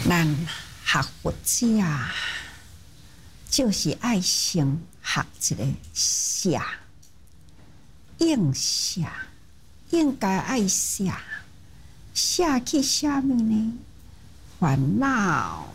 咱学佛者就是爱先学一个写，应写，应该爱写，写去啥物呢？烦恼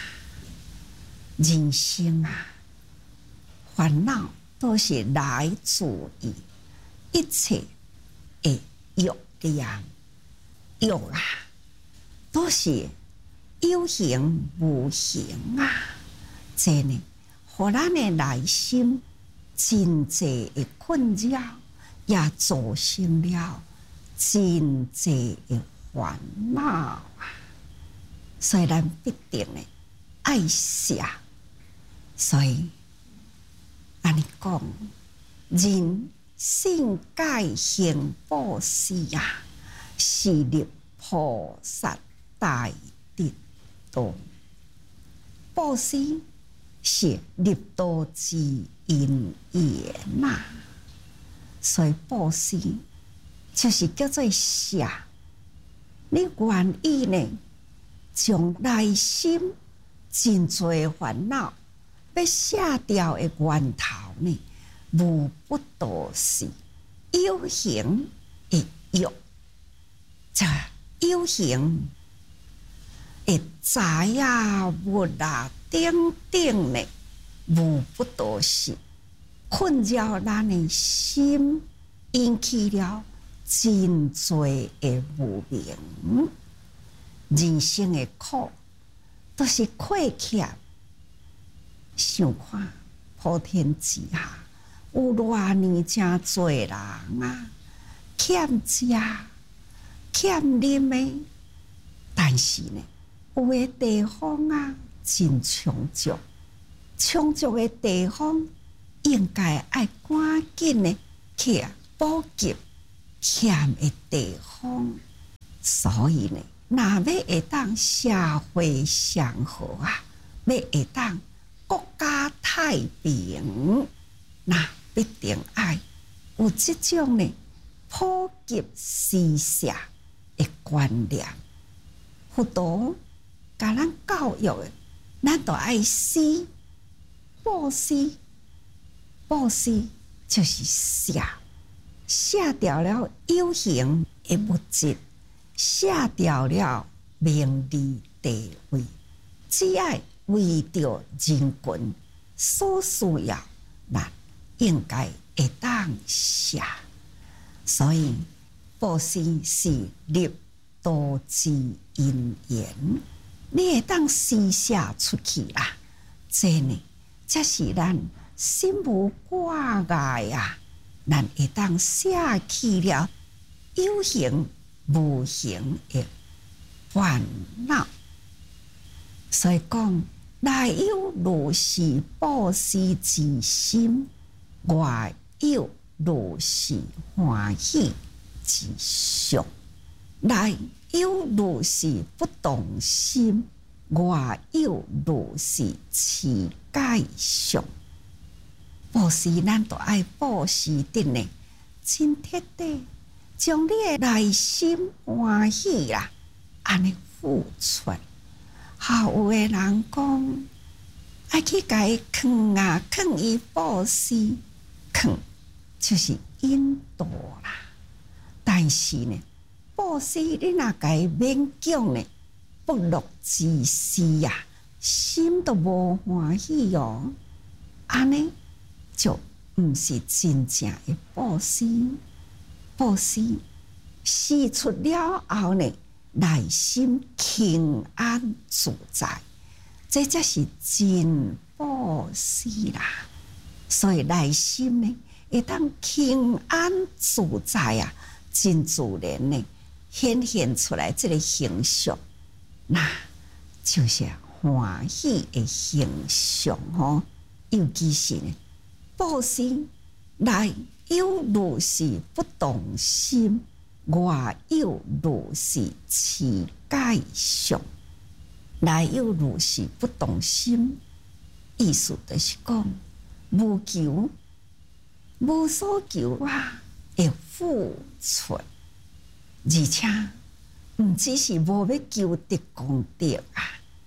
人生啊，烦恼都是来自于一切的欲量，欲啊，都是有形无形啊，这呢，互咱的内心真济的困扰，也造成了真济的烦恼啊。所以咱必定的爱写，所以安尼讲，人性界行布施啊，是入菩萨大德道。布施是入道之因缘呐，所以布施就是叫做写。你愿意呢，将内心真多烦恼要写掉的源头呢，无不都是有形的欲，这有形的财啊、物啊等等呢，无不都是困扰咱的心，引起了真多的无明。人生的苦都是亏欠，想看普天之下有偌尼真多人啊，欠食、欠啉的，但是呢，有的地方啊真充足，充足的地方应该爱赶紧的去补给欠的地方，所以呢。若要会当社会祥和啊，要会当国家太平，那必定爱有这种呢普及施舍的观念。佛陀甲咱教育的，咱都爱施，布施，布施就是舍，舍掉了有形的物质。卸掉了名利地位，只爱为着人群所需要，那应该会当写。所以布施是入道之因缘，你会当施舍出去啦，这呢，这是咱心无挂碍啊，咱会当舍去了有形。无形的烦恼，所以讲，内有如是布施之心，外有如是欢喜之相。内有如是不动心，外有如是持戒相。布施咱都爱布施的呢，真贴地。将你的内心欢喜啦，安尼付出。有的人讲，爱去甲伊囥啊，囥伊布施，囥就是引导啦。但是呢，布施你若甲伊勉强呢，不乐之师啊，心都无欢喜哦。安尼就毋是真正的布施。布施施出了后呢，内心平安自在，这才是真布施啦。所以内心呢，会当平安自在啊，真自然呢，显现出来这个形象，那就是欢喜的形象哦。尤其是呢，布施内有如是不动心，外有如是持戒相。内有如是不动心，意思就是讲，无求，无所求啊，会付出，而且毋只是无要求得功德啊，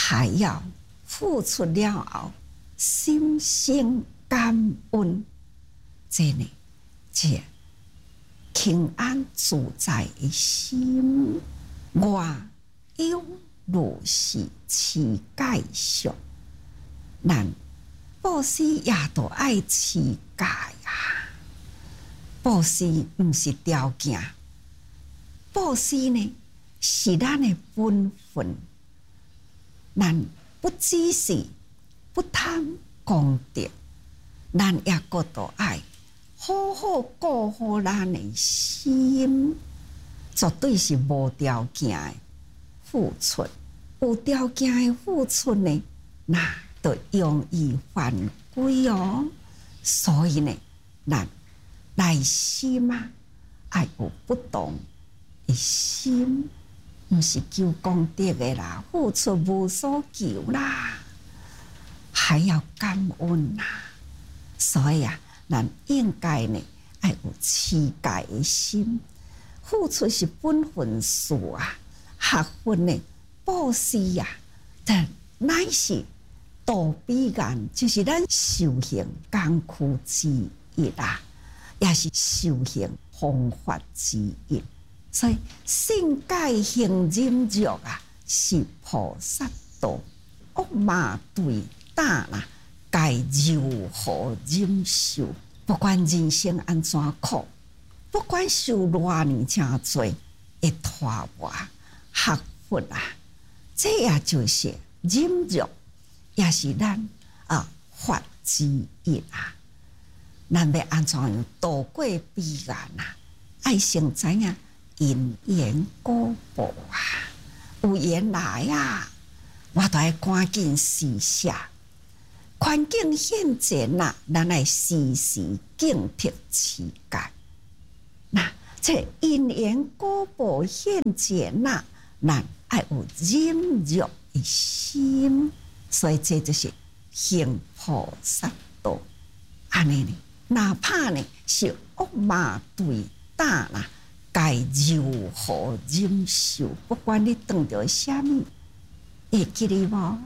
还要付出了后，心生感恩，这呢，这平安自在的心，我有如是持戒相，咱布施也都爱持戒啊！布施毋是条件，布施呢是咱的本分。咱不只是不贪功德，咱也个都爱好好顾好咱的心，绝对是无条件的付出。有条件的付出呢，那就容易犯规哦。所以呢，咱内心啊，爱有不同的心。毋是求功德的啦，付出无所求啦，还要感恩啦。所以啊，咱应该呢，爱有持戒的心。付出是本分事啊，学分呢，布施啊，但乃是道彼岸，就是咱修行工具之一啊，也是修行方法之一。所以性戒行忍辱啊，是菩萨道。恶骂对打啦，该如何忍受？不管人生安怎苦，不管受偌尼真多，会拖我学佛啊，这也就是忍辱，也是咱法之一啊。咱要安怎样度过彼岸啊？爱先知影。因缘果报啊，有缘来啊，我都要赶紧施下。环境现前啊，咱来时时警惕持戒。那这因缘果报现前啊，咱爱有忍辱的心，所以这就是行菩萨道。安尼呢，哪怕呢是恶骂对打啦。该如何忍受？不管你遇到什么，会记得无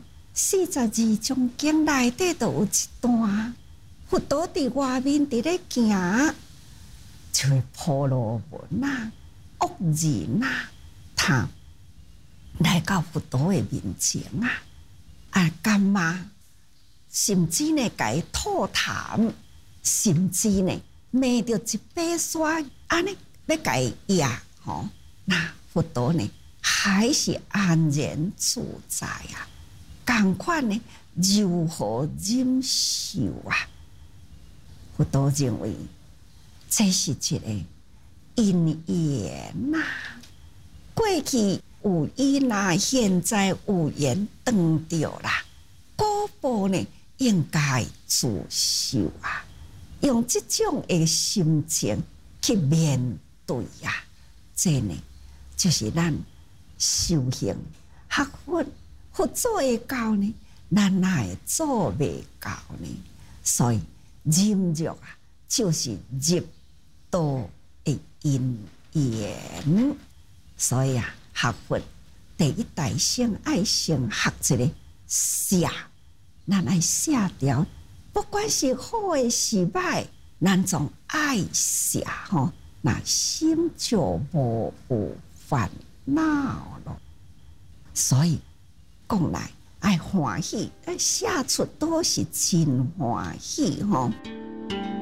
？42种经内底都有一段，佛陀伫外面伫咧行，就会婆罗门啊、恶人啊，他来到佛陀的面前啊，干嘛？甚至呢，该吐痰，甚至呢，骂着一把刷，安尼。要改呀，那佛陀呢，还是安然自在啊？同款呢，如何忍受啊？佛陀认为这是一个因缘呐。过去有因啊，现在有缘当着啦，果报呢，应该自受啊。用这种的心情去面对呀，这呢就是咱修行学佛，佛做会到呢，咱哪会做未到呢？所以忍辱啊，就是入道的因缘。所以啊，学佛第一大先爱先学一个舍，咱爱舍掉，不管是好的是歹，咱总爱舍吼。那心就无有烦恼了。所以讲来爱欢喜，写出都是真欢喜吼。